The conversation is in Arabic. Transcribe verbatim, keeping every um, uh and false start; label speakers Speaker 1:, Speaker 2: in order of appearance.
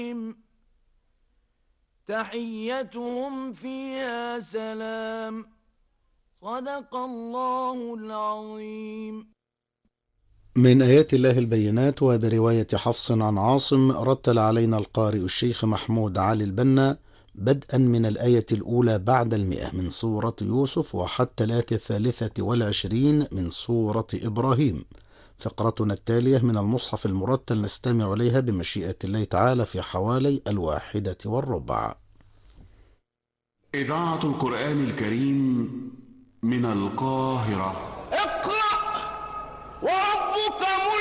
Speaker 1: تحيتهم فيها سلام. صدق الله العظيم.
Speaker 2: من آيات الله البينات. وبرواية حفص عن عاصم رتل علينا القارئ الشيخ محمود علي البنا بدءا من الآية الأولى بعد المئة من سورة يوسف وحتى الآية الثالثة والعشرين من سورة إبراهيم. فقرتنا التالية من المصحف المرتل نستمع إليها بمشيئة الله تعالى في حوالي الواحدة والربع.
Speaker 3: إذاعة القرآن الكريم من القاهرة.
Speaker 1: اقرأ وربك